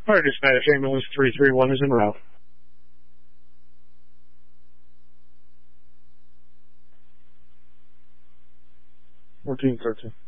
Fire dispatch, ambulance 331 is en route. 1413.